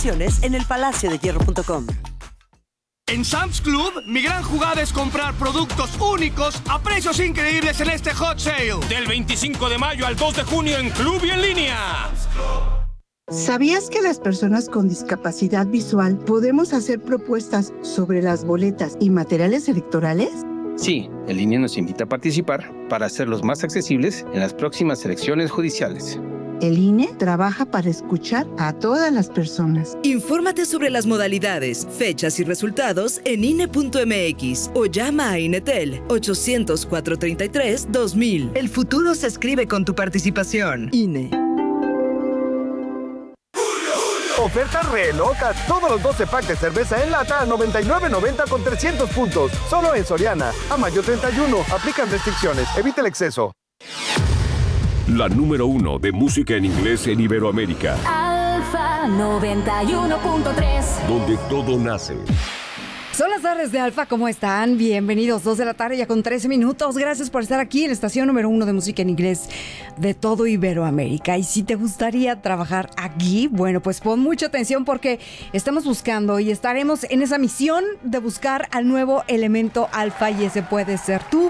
En elpalaciodehierro.com. En Sam's Club, mi gran jugada es comprar productos únicos a precios increíbles en este Hot Sale. Del 25 de mayo al 2 de junio en Club y en línea. ¿Sabías que las personas con discapacidad visual podemos hacer propuestas sobre las boletas y materiales electorales? Sí, el INE nos invita a participar para hacerlos más accesibles en las próximas elecciones judiciales. El INE trabaja para escuchar a todas las personas. Infórmate sobre las modalidades, fechas y resultados en INE.mx o llama a INETEL 800-433-2000. El futuro se escribe con tu participación. INE. Ofertas re locas. Todos los 12 packs de cerveza en lata a $99.90 con 300 puntos. Solo en Soriana. A mayo 31. Aplican restricciones. Evita el exceso. La número 1 de música en inglés en Iberoamérica. Alfa 91.3. Donde todo nace. Son las tardes de Alfa, ¿cómo están? Bienvenidos, 2 de la tarde ya con 13 minutos. Gracias por estar aquí en la estación número 1 de música en inglés de todo Iberoamérica. Y si te gustaría trabajar aquí, bueno, pues pon mucha atención porque estamos buscando y estaremos en esa misión de buscar al nuevo elemento Alfa y ese puede ser tú.